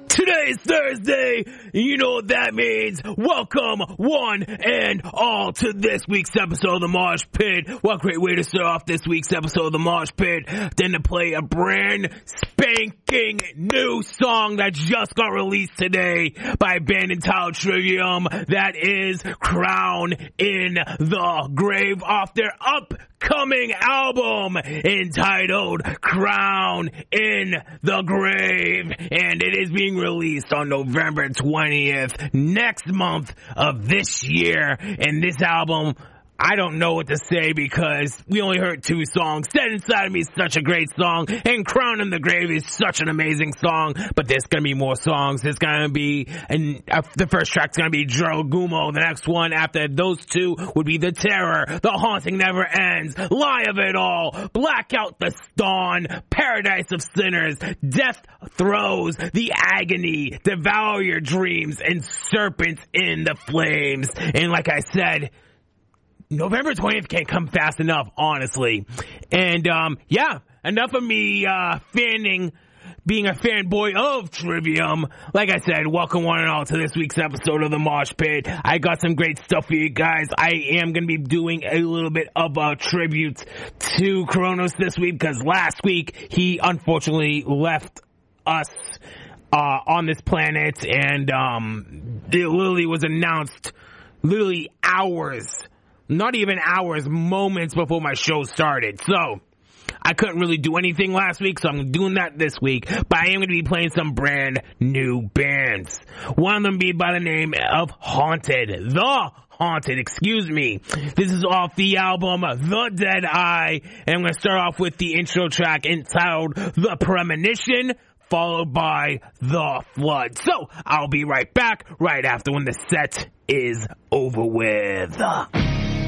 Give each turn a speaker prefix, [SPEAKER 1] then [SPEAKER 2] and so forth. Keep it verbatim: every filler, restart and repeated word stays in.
[SPEAKER 1] Today's Thursday, you know what that means. Welcome, one and all, to this week's episode of The Mosh Pit. What great way to start off this week's episode of The Mosh Pit than to play a brand spanking new song that just got released today by a band entitled Trivium. That is Crown in the Grave, off their upcoming album entitled Crown in the Grave. And it is being released on November twentieth, next month of this year. And this album, I don't know what to say because we only heard two songs. Dead Inside of Me is such a great song, and Crown in the Grave is such an amazing song, but there's gonna be more songs. There's gonna be, and uh, the first track's gonna be Gerald Gumo. The next one after those two would be The Terror, The Haunting Never Ends, Lie of It All, Blackout the Dawn, Paradise of Sinners, Death Throes, The Agony, Devour Your Dreams, and Serpents in the Flames. And like I said, November twentieth can't come fast enough, honestly. And, um, yeah, enough of me, uh, fanning, being a fanboy of Trivium. Like I said, welcome one and all to this week's episode of The Mosh Pit. I got some great stuff for you guys. I am going to be doing a little bit of a tribute to Kronos this week because last week he unfortunately left us uh, on this planet, and um, it literally was announced literally hours Not even hours, moments before my show started. So, I couldn't really do anything last week, so I'm doing that this week. But I am going to be playing some brand new bands. One of them be by the name of Haunted. The Haunted, excuse me. This is off the album The Dead Eye. And I'm going to start off with the intro track entitled The Premonition, followed by The Flood. So, I'll be right back right after when the set is over with.